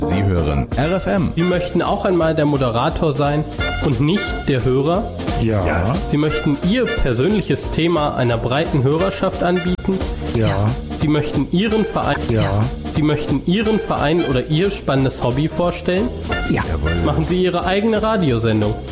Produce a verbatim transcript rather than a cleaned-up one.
Sie hören R F M. Sie möchten auch einmal der Moderator sein und nicht der Hörer? Ja. Sie möchten Ihr persönliches Thema einer breiten Hörerschaft anbieten? Ja. Sie möchten Ihren Verein, Ja. Sie möchten Ihren Verein oder Ihr spannendes Hobby vorstellen? Ja. Machen Sie Ihre eigene Radiosendung.